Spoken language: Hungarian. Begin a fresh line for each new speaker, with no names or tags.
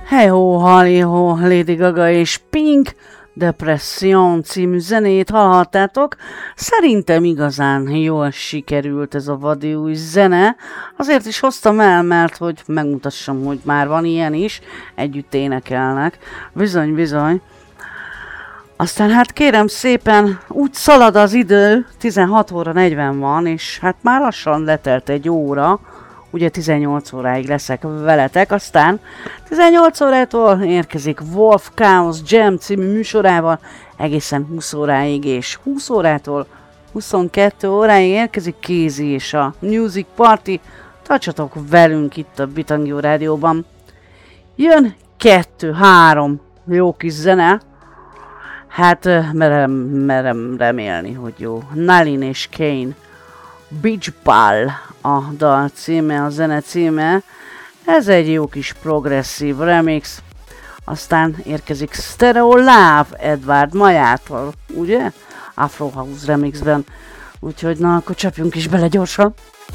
Hey-ho, halli-ho, Lady Gaga és Pink Depression című zenét hallhattátok. Szerintem igazán jól sikerült ez a vadi új zene. Azért is hoztam el, mert hogy megmutassam, hogy már van ilyen is. Együtt énekelnek. Bizony, bizony. Aztán hát kérem szépen, úgy szalad az idő, 16 óra 40 van, és hát már lassan letelt egy óra. Ugye 18 óráig leszek veletek, aztán 18 órától érkezik Wolf Chaos Jam című műsorával egészen 20 óráig, és 20 órától 22 óráig érkezik Kézi és a Music Party. Tartsatok velünk itt a Bitangió Rádióban. Jön 2-3 jó kis zene. Hát merem remélni, hogy jó. Nalin és Kane. Beach Ball a dal címe, a zene címe. Ez egy jó kis progresszív remix. Aztán érkezik Stereo Love Edward Majától, ugye? Afro House remixben. Úgyhogy na, akkor csapjunk is bele gyorsan.